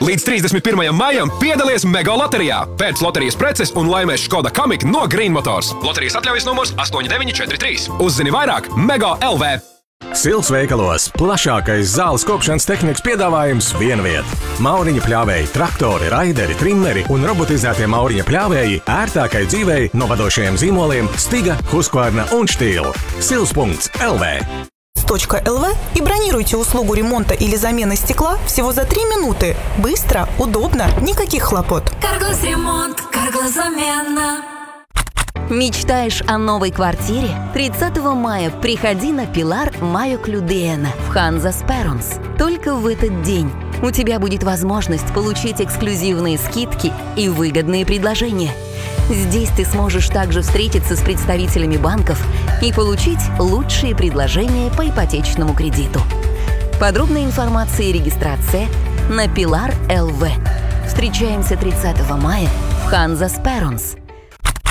Līdz 31. maijam piedalies Mega loterijā. Pēc loterijas preces un laimēs Škoda Kamiq no Green Motors. Loterijas atļaujas numurs 8943. Uzzini vairāk Mega LV. Silts veikalos plašākais zāles kopšanas tehnikas piedāvājums vienviet. Mauriņa pļāvēji, traktori, raideri, trimmeri un robotizētie mauriņa pļāvēji ērtākai dzīvei no vadošajiem zīmoliem Stiga, Husqvarna un Штиль. Sils.lv. .lv и бронируйте услугу ремонта или замены стекла всего за 3 минуты. Быстро, удобно, никаких хлопот. Карглас ремонт, Карглас замена. Мечтаешь о новой квартире? 30 мая приходи на Пилар Майо Клюдена в Ханзас Перонс. Только в этот день у тебя будет возможность получить эксклюзивные скидки и выгодные предложения. Здесь ты сможешь также встретиться с представителями банков и получить лучшие предложения по ипотечному кредиту. Подробная информация и регистрация на Пилар ЛВ. Встречаемся 30 мая в Ханзас Перонс.